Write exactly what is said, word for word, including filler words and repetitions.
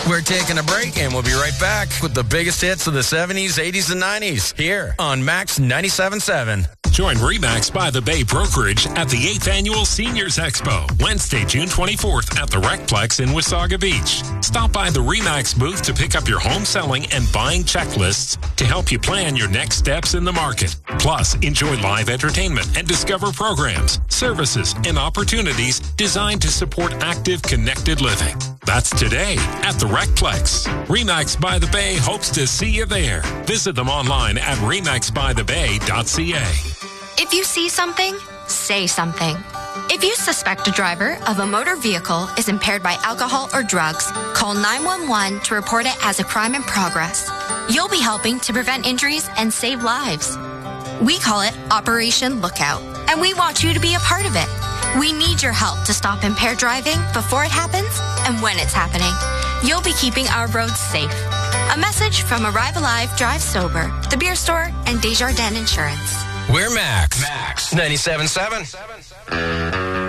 We're taking a break, and we'll be right back with the biggest hits of the seventies, eighties, and nineties here on Max ninety-seven point seven. Join RE/MAX by the Bay Brokerage at the eighth Annual Seniors Expo, Wednesday, June twenty-fourth at the Recplex in Wasaga Beach. Stop by the RE/MAX booth to pick up your home selling and buying checklists to help you plan your next steps in the market. Plus, enjoy live entertainment and discover programs, services, and opportunities designed to support active, connected living. That's today at the Recplex. RE/MAX by the Bay hopes to see you there. Visit them online at remax by the bay dot c a. If you see something, say something. If you suspect a driver of a motor vehicle is impaired by alcohol or drugs, call nine one one to report it as a crime in progress. You'll be helping to prevent injuries and save lives. We call it Operation Lookout, and we want you to be a part of it. We need your help to stop impaired driving before it happens and when it's happening. You'll be keeping our roads safe. A message from Arrive Alive, Drive Sober, The Beer Store, and Desjardins Insurance. We're Max. Max ninety-seven point seven.